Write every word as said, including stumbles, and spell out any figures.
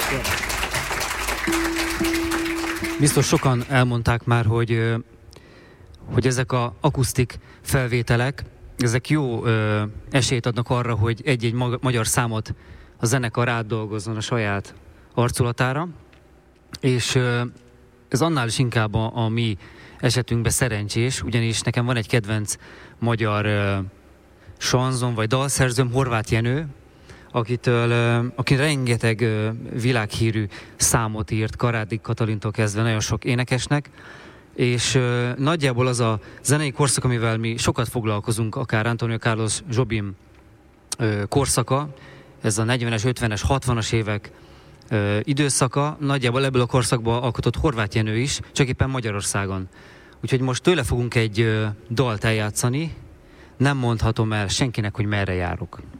Biztos sokan elmondták már, hogy, hogy ezek az akusztik felvételek, ezek jó ö, esélyt adnak arra, hogy egy-egy magyar számot a zenekar átdolgozzon a saját arculatára, és ö, ez annál is inkább a, a mi esetünkben szerencsés, ugyanis nekem van egy kedvenc magyar ö, sanzon vagy dalszerzőm, Horváth Jenő, akitől, ö, aki rengeteg ö, világhírű számot írt, Karádi Katalintól kezdve nagyon sok énekesnek, és ö, nagyjából az a zenei korszak, amivel mi sokat foglalkozunk, akár Antonio Carlos Jobim ö, korszaka, ez a negyvenes, ötvenes, hatvanas évek ö, időszaka, nagyjából ebből a korszakban alkotott Horváth Jenő is, csak éppen Magyarországon. Úgyhogy most tőle fogunk egy ö, dalt eljátszani, nem mondhatom el senkinek, hogy merre járok.